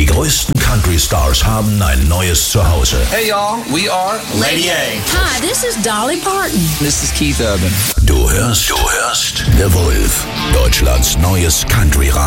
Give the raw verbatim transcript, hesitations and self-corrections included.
Die größten Country-Stars haben ein neues Zuhause. Hey y'all, we are Lady A. Hi, this is Dolly Parton. This is Keith Urban. Du hörst, du hörst The Wolf, Deutschlands neues Country-Radio.